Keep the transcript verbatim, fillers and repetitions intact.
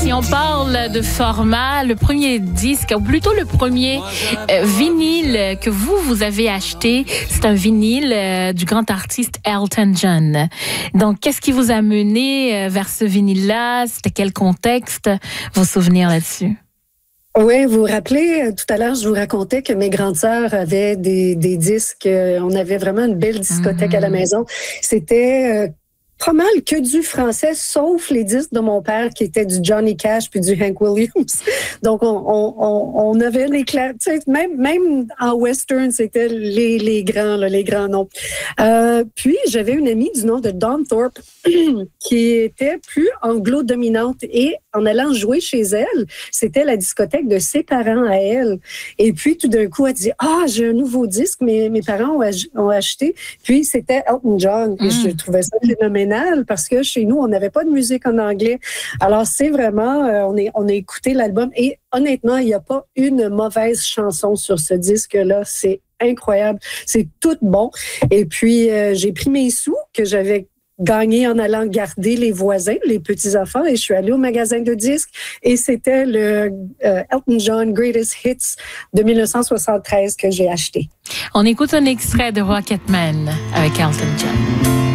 si on parle de format, le premier disque, ou plutôt le premier euh, vinyle que vous, vous avez acheté, c'est un vinyle euh, du grand artiste Elton John. Donc, qu'est-ce qui vous a mené euh, vers ce vinyle-là? C'était quel contexte? Vos souvenirs là-dessus? Oui, vous vous rappelez, tout à l'heure, je vous racontais que mes grandes sœurs avaient des, des disques. On avait vraiment une belle discothèque mmh. à la maison. C'était... Euh, pas mal que du français, sauf les disques de mon père qui étaient du Johnny Cash puis du Hank Williams. Donc, on, on, on avait les cla- même même en western, c'était les, les grands, là, les grands noms. Euh, puis, j'avais une amie du nom de Dawn Thorpe qui était plus anglo-dominante et en allant jouer chez elle, c'était la discothèque de ses parents à elle. Et puis, tout d'un coup, elle dit « Ah, j'ai un nouveau disque, mes, mes parents ont, ach- ont acheté. » Puis, c'était Elton John. Et mm. je trouvais ça phénoménal parce que chez nous, on n'avait pas de musique en anglais. Alors, c'est vraiment, euh, on, est, on a écouté l'album et honnêtement, il n'y a pas une mauvaise chanson sur ce disque-là. C'est incroyable. C'est tout bon. Et puis, euh, j'ai pris mes sous que j'avais gagné en allant garder les voisins, les petits-enfants, et je suis allée au magasin de disques et c'était le euh, Elton John Greatest Hits de dix-neuf cent soixante-treize que j'ai acheté. On écoute un extrait de Rocketman avec Elton John.